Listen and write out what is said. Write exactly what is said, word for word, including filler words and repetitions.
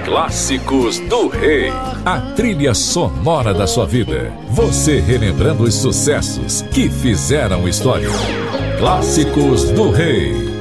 Clássicos do Rei. A trilha sonora da sua vida. Você relembrando os sucessos que fizeram história. Clássicos do Rei.